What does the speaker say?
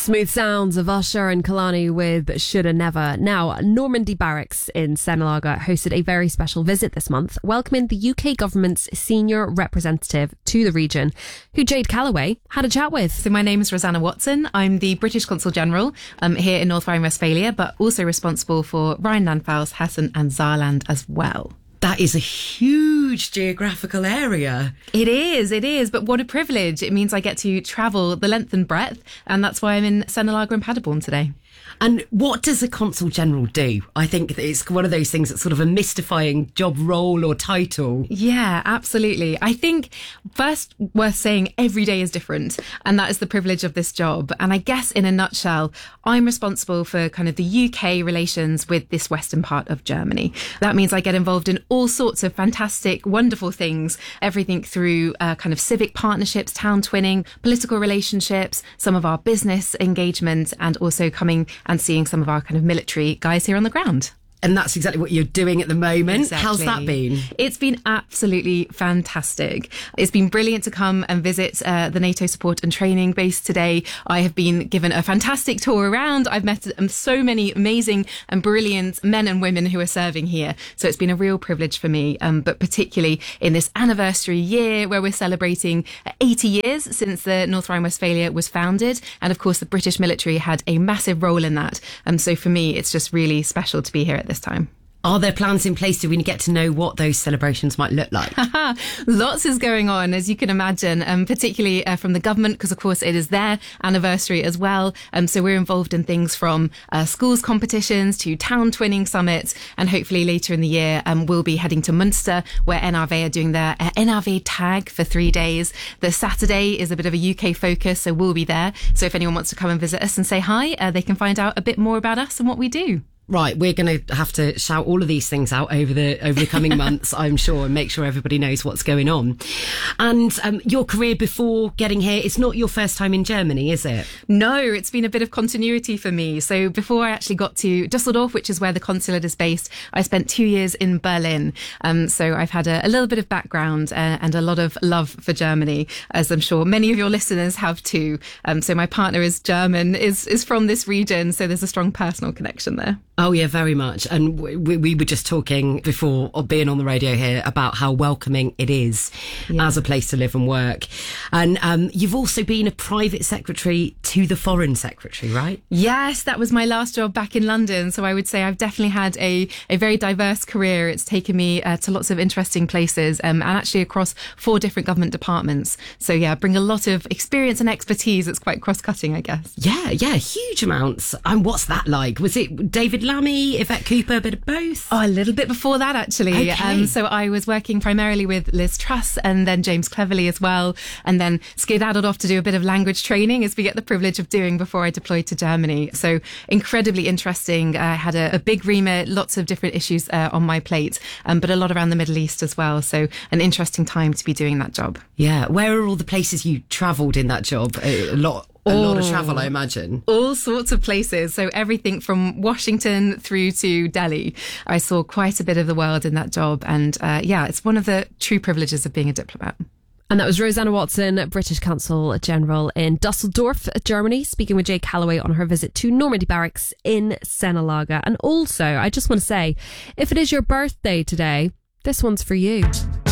Smooth sounds of Usher and Kalani with Shoulda Never. Now, Normandy Barracks in Senalaga hosted a very special visit this month, welcoming the UK government's senior representative to the region, who Jade Calloway had a chat with. So my name is Rosanna Watson. I'm the British Consul General here in North Rhine-Westphalia, but also responsible for Rhineland-Pfalz, Hessen and Saarland as well. That is a huge geographical area. It is. But what a privilege. It means I get to travel the length and breadth. And that's why I'm in Senalaga and Paderborn today. And what does a Consul General do? I think it's one of those things that's sort of a mystifying job role or title. Yeah, absolutely. I think first worth saying every day is different. And that is the privilege of this job. And I guess in a nutshell, I'm responsible for kind of the UK relations with this western part of Germany. That means I get involved in all sorts of fantastic, wonderful things, everything through kind of civic partnerships, town twinning, political relationships, some of our business engagement, and also coming and seeing some of our kind of military guys here on the ground. And that's exactly what you're doing at the moment. Exactly. How's that been? It's been absolutely fantastic. It's been brilliant to come and visit the NATO support and training base today. I have been given a fantastic tour around. I've met so many amazing and brilliant men and women who are serving here. So it's been a real privilege for me, but particularly in this anniversary year where we're celebrating 80 years since the North Rhine-Westphalia was founded. And of course, the British military had a massive role in that. So for me, it's just really special to be here at this time. Are there plans in place? Do we get to know what those celebrations might look like? Lots is going on, as you can imagine, particularly from the government, because of course it is their anniversary as well. So we're involved in things from schools competitions to town twinning summits, and hopefully later in the year we'll be heading to Munster, where NRV are doing their NRV tag for 3 days. The Saturday is a bit of a UK focus, so we'll be there. So if anyone wants to come and visit us and say hi, they can find out a bit more about us and what we do. Right, we're going to have to shout all of these things out over the coming months, I'm sure, and make sure everybody knows what's going on. And your career before getting here, it's not your first time in Germany, is it? No, it's been a bit of continuity for me. So before I actually got to Dusseldorf, which is where the consulate is based, I spent 2 years in Berlin. So I've had a little bit of background and a lot of love for Germany, as I'm sure many of your listeners have too. So my partner is German, is from this region, so there's a strong personal connection there. Oh, yeah, very much. And we were just talking before being on the radio here about how welcoming it is as a place to live and work. And you've also been a private secretary to the Foreign Secretary, right? Yes, that was my last job back in London. So I would say I've definitely had a very diverse career. It's taken me to lots of interesting places and actually across 4 different government departments. So yeah, bring a lot of experience and expertise. It's quite cross-cutting, I guess. Yeah, huge amounts. And what's that like? Was it David Lammy, Yvette Cooper, a bit of both? Oh, a little bit before that, actually. Okay. So I was working primarily with Liz Truss and then James Cleverly as well, and then skedaddled off to do a bit of language training, as we get the privilege of doing before I deployed to Germany. So incredibly interesting. I had a big remit, lots of different issues on my plate, but a lot around the Middle East as well. So an interesting time to be doing that job. Yeah. Where are all the places you travelled in that job? A lot of travel, I imagine. All sorts of places. So everything from Washington through to Delhi. I saw quite a bit of the world in that job. And it's one of the true privileges of being a diplomat. And that was Rosanna Watson, British Consul General in Dusseldorf, Germany, speaking with Jade Calloway on her visit to Normandy Barracks in Senalaga. And also, I just want to say, if it is your birthday today, this one's for you.